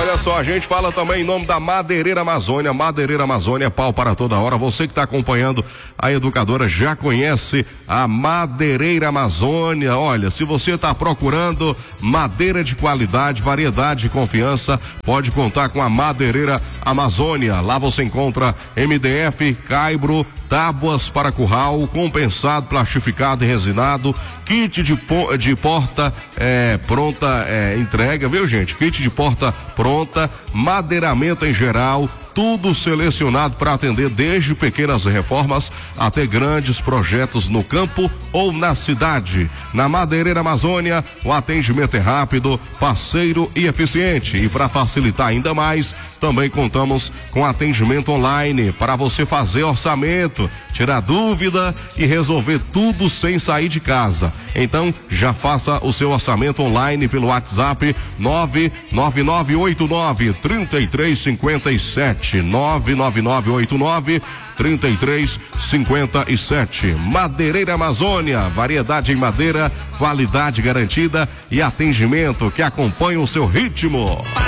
Olha só, a gente fala também em nome da Madeireira Amazônia. Madeireira Amazônia, pau para toda hora. Você que está acompanhando a educadora já conhece a Madeireira Amazônia. Olha, se você está procurando madeira de qualidade, variedade e confiança, pode contar com a Madeireira Amazônia. Lá você encontra MDF, caibro, tábuas para curral, compensado, plastificado e resinado, kit de porta pronta entrega, viu gente? Kit de porta pronta, madeiramento em geral, tudo selecionado para atender desde pequenas reformas até grandes projetos no campo ou na cidade. Na Madeireira Amazônia, o atendimento é rápido, parceiro e eficiente. E para facilitar ainda mais, também contamos com atendimento online para você fazer orçamento, tirar dúvida e resolver tudo sem sair de casa. Então, já faça o seu orçamento online pelo WhatsApp 99989-3357. 99989-3357. Madeireira Amazônia, variedade em madeira, qualidade garantida e atendimento que acompanha o seu ritmo.